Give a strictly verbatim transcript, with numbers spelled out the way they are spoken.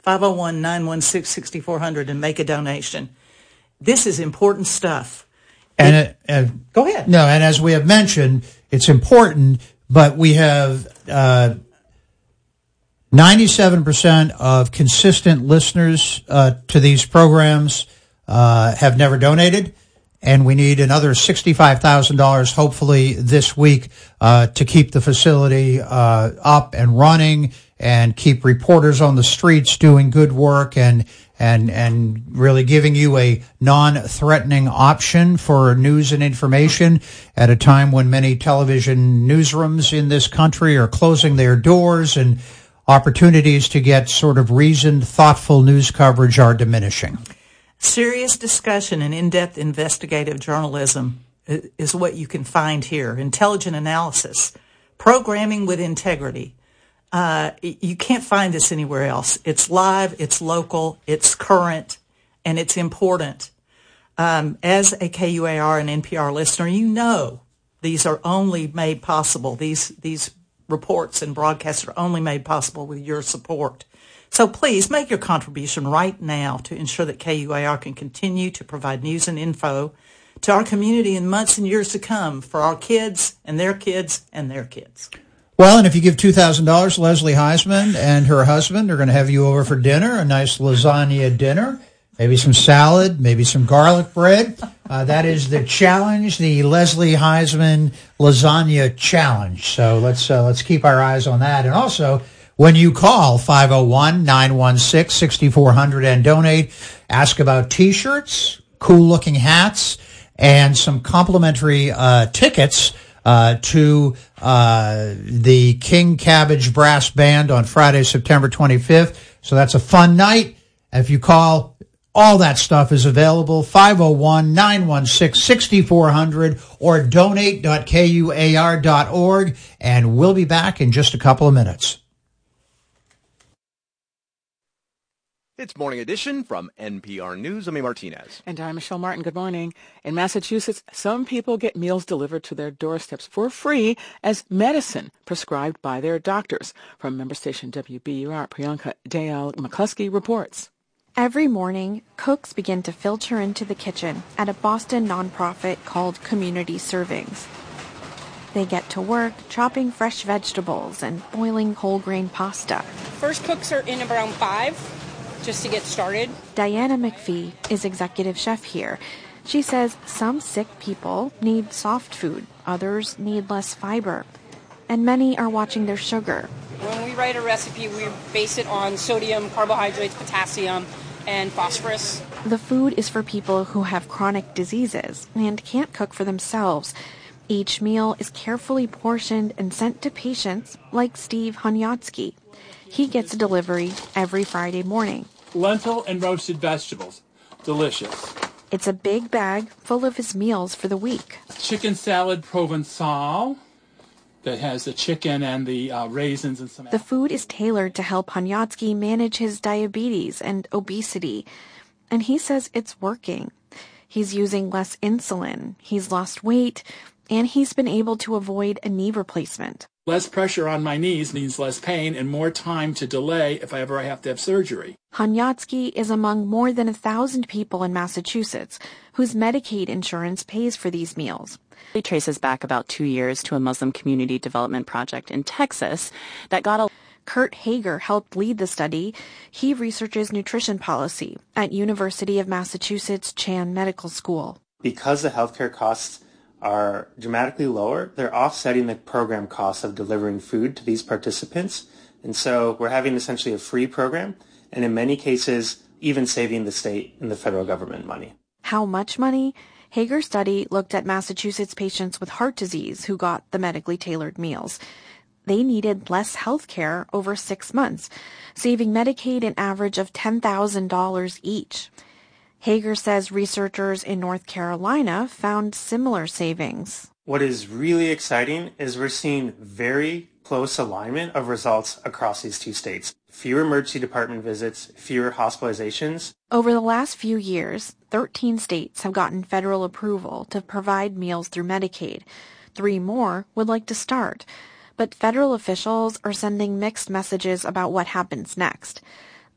five oh one, nine one six, six four zero zero, and make a donation. This is important stuff. And, it, uh, Go ahead. No, and as we have mentioned, it's important, but we have uh, ninety-seven percent of consistent listeners uh, to these programs uh, have never donated, and we need another sixty-five thousand dollars hopefully this week uh, to keep the facility uh, up and running and keep reporters on the streets doing good work and and and really giving you a non-threatening option for news and information at a time when many television newsrooms in this country are closing their doors and opportunities to get sort of reasoned, thoughtful news coverage are diminishing. Serious discussion and in-depth investigative journalism is what you can find here. Intelligent analysis, programming with integrity. Uh, you can't find this anywhere else. It's live, it's local, it's current, and it's important. Um, as a K U A R and N P R listener, you know these are only made possible. These these reports and broadcasts are only made possible with your support. So please make your contribution right now to ensure that K U A R can continue to provide news and info to our community in months and years to come for our kids and their kids and their kids. Well, and if you give two thousand dollars, Leslie Heisman and her husband are going to have you over for dinner, a nice lasagna dinner, maybe some salad, maybe some garlic bread. Uh, that is the challenge, the Leslie Heisman Lasagna Challenge. So let's uh, let's keep our eyes on that. And also, when you call five oh one, nine one six, six four zero zero and donate, ask about T-shirts, cool-looking hats, and some complimentary uh, tickets Uh, to uh, the King Cabbage Brass Band on Friday, September twenty-fifth. So that's a fun night. If you call, all that stuff is available, five oh one, nine one six, six four zero zero or donate dot K U A R dot org, and we'll be back in just a couple of minutes. It's Morning Edition from N P R News. I'm A. Martinez. And I'm Michelle Martin. Good morning. In Massachusetts, some people get meals delivered to their doorsteps for free as medicine prescribed by their doctors. From member station W B U R, Priyanka Dayal McCluskey reports. Every morning, cooks begin to filter into the kitchen at a Boston nonprofit called Community Servings. They get to work chopping fresh vegetables and boiling whole grain pasta. First cooks are in around five. Just to get started. Diana McPhee is executive chef here. She says some sick people need soft food, others need less fiber, and many are watching their sugar. When we write a recipe, we base it on sodium, carbohydrates, potassium, and phosphorus. The food is for people who have chronic diseases and can't cook for themselves. Each meal is carefully portioned and sent to patients like Steve Honyatsky. He gets a delivery every Friday morning. Lentil and roasted vegetables. Delicious. It's a big bag full of his meals for the week. Chicken salad Provençal that has the chicken and the uh, raisins and some The food is tailored to help Honyatsky manage his diabetes and obesity. And he says it's working. He's using less insulin, he's lost weight, and he's been able to avoid a knee replacement. Less pressure on my knees means less pain and more time to delay if I ever have to have surgery. Honyatsky is among more than a thousand people in Massachusetts whose Medicaid insurance pays for these meals. It traces back about two years to a Muslim community development project in Texas that got a... Kurt Hager helped lead the study. He researches nutrition policy at University of Massachusetts Chan Medical School. Because the healthcare costs are dramatically lower, they're offsetting the program costs of delivering food to these participants. And so we're having essentially a free program, and in many cases, even saving the state and the federal government money. How much money? Hager's study looked at Massachusetts patients with heart disease who got the medically tailored meals. They needed less health care over six months, saving Medicaid an average of ten thousand dollars each. Hager says researchers in North Carolina found similar savings. What is really exciting is we're seeing very close alignment of results across these two states. Fewer emergency department visits, fewer hospitalizations. Over the last few years, thirteen states have gotten federal approval to provide meals through Medicaid. Three more would like to start. But federal officials are sending mixed messages about what happens next.